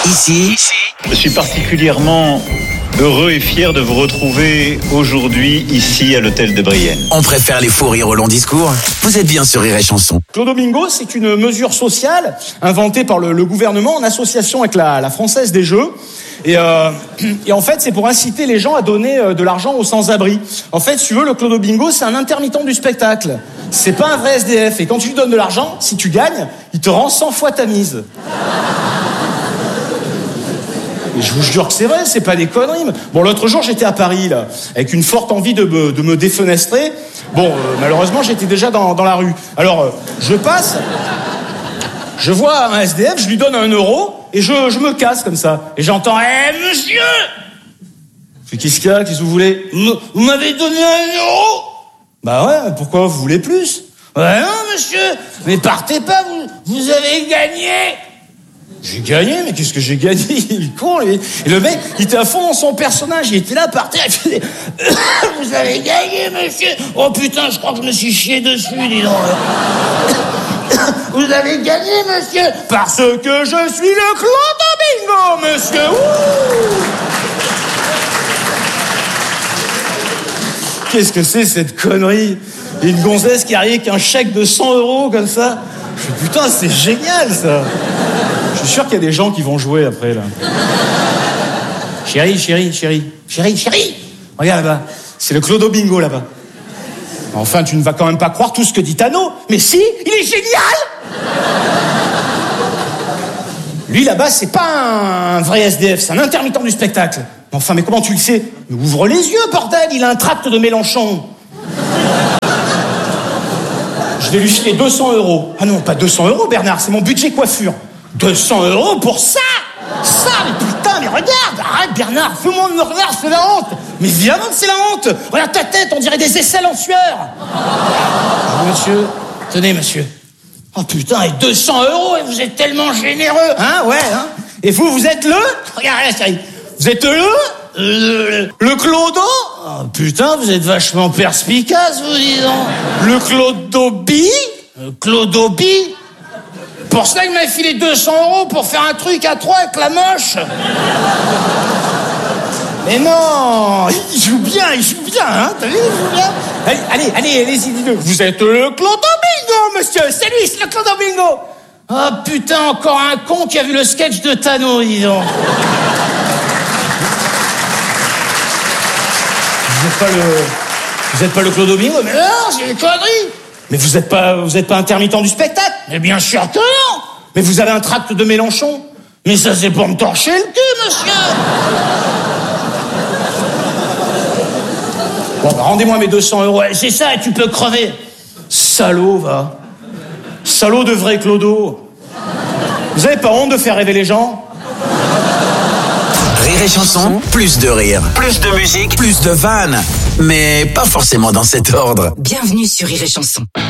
Ici, je suis particulièrement heureux et fier de vous retrouver aujourd'hui ici à l'hôtel de Brienne. on préfère les faux rires au long discours. Vous êtes bien sur Rire et Chanson. Clodo Bingo, c'est une mesure sociale inventée par le gouvernement en association avec la Française des Jeux. Et en fait, c'est pour inciter les gens à donner de l'argent aux sans-abri. En fait, si tu veux, le Clodo Bingo, c'est un intermittent du spectacle. C'est pas un vrai SDF. Et quand tu lui donnes de l'argent, si tu gagnes, il te rend 100 fois ta mise. Et je vous jure que c'est vrai, c'est pas des conneries. Bon, l'autre jour, j'étais à Paris, là, avec une forte envie de me défenestrer. Bon, malheureusement, j'étais déjà dans la rue. Alors, je passe, je vois un SDF, je lui donne 1 euro, et je me casse comme ça. Et j'entends, monsieur! Je fais, qu'est-ce qu'il y a? Qu'est-ce que vous voulez? Vous m'avez donné 1 euro? Bah ouais, pourquoi? Vous voulez plus? Ouais, non, monsieur, mais partez pas, vous avez gagné! J'ai gagné, mais qu'est-ce que j'ai gagné? Il est con, lui. Et le mec, il était à fond dans son personnage. Il était là par terre, il faisait vous avez gagné, monsieur. Oh putain, je crois que je me suis chié dessus, dis donc. Vous avez gagné, monsieur. Parce que je suis le Clodo Bingo, monsieur. Ouh. Qu'est-ce que c'est cette connerie? Une gonzesse qui arrive avec un chèque de 100 euros comme ça. Je fais, putain, c'est génial, ça. Je suis sûr qu'il y a des gens qui vont jouer après, là. Chérie. Regarde là-bas. C'est le Clodo Bingo, là-bas. Enfin, tu ne vas quand même pas croire tout ce que dit Tano. Mais si, il est génial! Lui, là-bas, c'est pas un vrai SDF, c'est un intermittent du spectacle. Enfin, mais comment tu le sais? Mais ouvre les yeux, bordel, il a un tract de Mélenchon. Je vais lui filer 200 euros. Ah non, pas 200 euros, Bernard, c'est mon budget coiffure. 200 euros pour ça? Ça, mais putain, mais regarde! Arrête, Bernard, fais-moi me regarde, c'est la honte! Mais évidemment que c'est la honte! Regarde ta tête, on dirait des aisselles en sueur! Monsieur, tenez, monsieur. Oh putain, et 200 euros, et vous êtes tellement généreux! Hein, ouais, hein? Et vous êtes le... Regarde, chérie. Vous êtes le Clodo? Oh putain, vous êtes vachement perspicace, vous disons. Le Clodo Bi? Clodo Bi? Pour cela, il m'a filé 200 euros pour faire un truc à 3 avec la moche. Mais non, il joue bien, hein. T'as vu, il joue bien. Allez-y, dis-le. Vous êtes le Clodo Bingo, monsieur. C'est lui, c'est le Clodo Bingo. Oh putain, encore un con qui a vu le sketch de Tano, dis donc. Vous êtes pas le Clodo Bingo? Mais non, c'est une connerie. Mais vous êtes pas intermittent du spectacle? Mais bien sûr que non. Mais vous avez un tract de Mélenchon? Mais ça, c'est pour me torcher le cul, monsieur. Bon, bah, rendez-moi mes 200 euros. C'est ça, et tu peux crever. Salaud, va. Salaud de vrai Clodo. Vous avez pas honte de faire rêver les gens? Rire et Chanson, plus de rire, plus de musique, plus de vannes. Mais pas forcément dans cet ordre. Bienvenue sur Rire et Chanson.